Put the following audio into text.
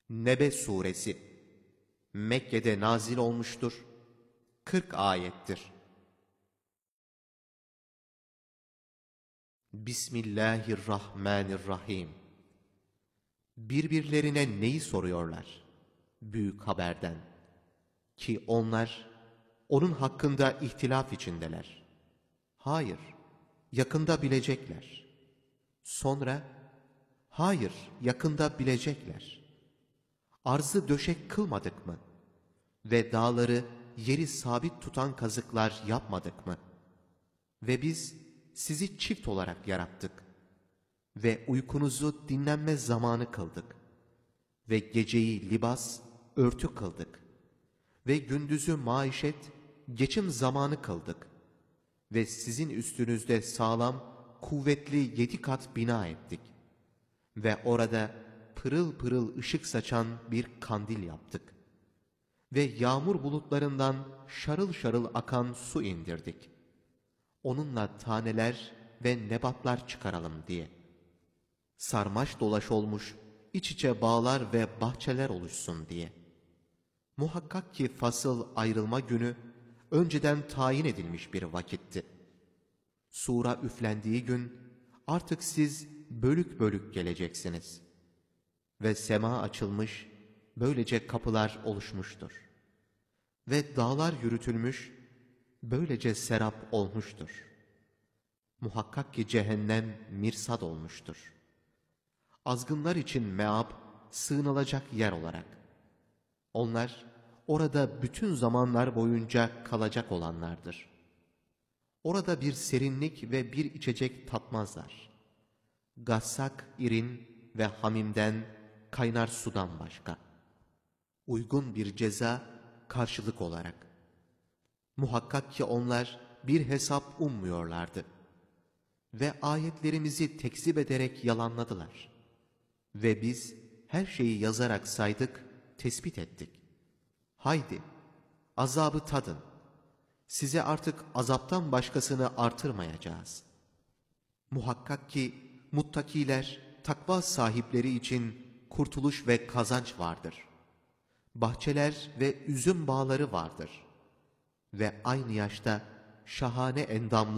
Nebe suresi Mekke'de nazil olmuştur. 40 ayettir. Bismillahirrahmanirrahim. Birbirlerine neyi soruyorlar? Büyük haberden. Ki onlar onun hakkında ihtilaf içindeler. Hayır, yakında bilecekler. Sonra, hayır, yakında bilecekler. Arzı döşek kılmadık mı? Ve dağları yeri sabit tutan kazıklar yapmadık mı? Ve biz sizi çift olarak yarattık. Ve uykunuzu dinlenme zamanı kıldık. Ve geceyi libas, örtü kıldık. Ve gündüzü maişet, geçim zamanı kıldık. Ve sizin üstünüzde sağlam, kuvvetli 7 kat bina ettik. Ve orada pırıl pırıl ışık saçan bir kandil yaptık. Ve yağmur bulutlarından şarıl şarıl akan su indirdik. Onunla taneler ve nebatlar çıkaralım diye. Sarmaş dolaş olmuş, iç içe bağlar ve bahçeler oluşsun diye. Muhakkak ki fasıl ayrılma günü önceden tayin edilmiş bir vakitti. Sura üflendiği gün artık siz bölük bölük geleceksiniz. Ve sema açılmış, böylece kapılar oluşmuştur. Ve dağlar yürütülmüş, böylece serap olmuştur. Muhakkak ki cehennem mirsad olmuştur. Azgınlar için meab, sığınılacak yer olarak. Onlar orada bütün zamanlar boyunca kalacak olanlardır. Orada bir serinlik ve bir içecek tatmazlar. Gassak, irin ve hamimden, kaynar sudan başka. Uygun bir ceza, karşılık olarak. Muhakkak ki onlar bir hesap ummuyorlardı. Ve ayetlerimizi tekzip ederek yalanladılar. Ve biz her şeyi yazarak saydık, tespit ettik. Haydi, azabı tadın. Size artık azaptan başkasını artırmayacağız. Muhakkak ki muttakiler, takva sahipleri için kurtuluş ve kazanç vardır. Bahçeler ve üzüm bağları vardır. Ve aynı yaşta şahane endamlı